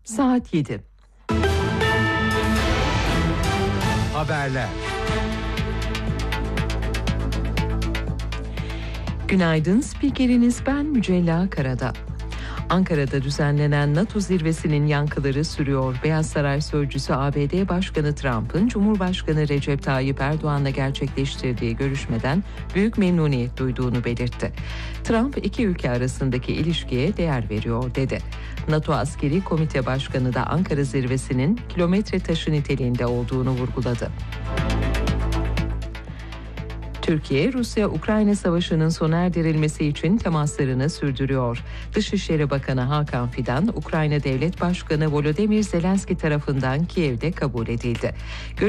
Saat 7. Haberler. Günaydın, spikeriniz ben Mücella Karadağ. Ankara'da düzenlenen NATO zirvesinin yankıları sürüyor. Beyaz Saray sözcüsü ABD Başkanı Trump'ın Cumhurbaşkanı Recep Tayyip Erdoğan'la gerçekleştirdiği görüşmeden büyük memnuniyet duyduğunu belirtti. Trump iki ülke arasındaki ilişkiye değer veriyor dedi. NATO Askeri Komite Başkanı da Ankara zirvesinin kilometre taşı niteliğinde olduğunu vurguladı. Türkiye, Rusya-Ukrayna savaşının sona erdirilmesi için temaslarını sürdürüyor. Dışişleri Bakanı Hakan Fidan, Ukrayna Devlet Başkanı Volodymyr Zelenski tarafından Kiev'de kabul edildi.